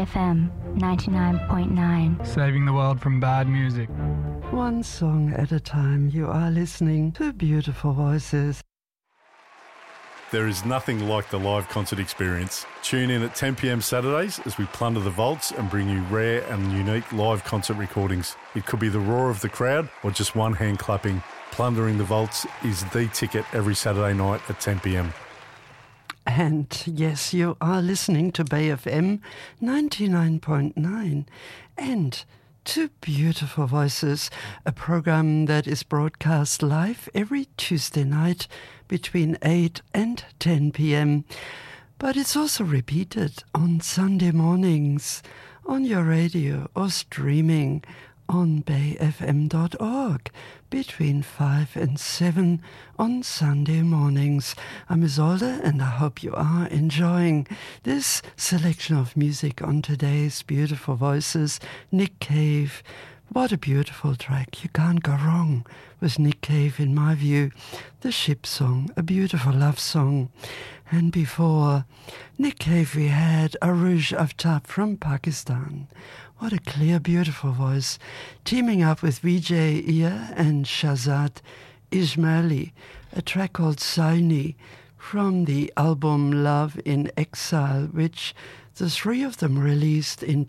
FM 99.9. Saving the world from bad music. One song at a time, you are listening to Beautiful Voices. There is nothing like the live concert experience. Tune in at 10 p.m. Saturdays as we plunder the vaults and bring you rare and unique live concert recordings. It could be the roar of the crowd or just one hand clapping. Plundering the vaults is the ticket every Saturday night at 10 p.m. And yes, you are listening to Bay FM 99.9 and to Beautiful Voices, a program that is broadcast live every Tuesday night between 8 and 10 p.m. But it's also repeated on Sunday mornings on your radio or streaming on bayfm.org between 5 and 7 on Sunday mornings. I'm Isolde and I hope you are enjoying this selection of music on today's Beautiful Voices. Nick Cave, what a beautiful track. You can't go wrong with Nick Cave in my view. The Ship Song, a beautiful love song. And before Nick Cave we had Arooj Aftab from Pakistan. What a clear, beautiful voice, teaming up with Vijay Iyer and Shahzad Ismaili, a track called Saini from the album Love in Exile, which the three of them released in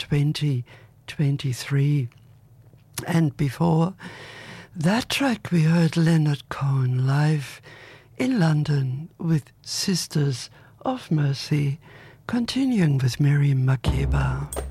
2023. And before that track, we heard Leonard Cohen live in London with Sisters of Mercy, continuing with Miriam Makeba.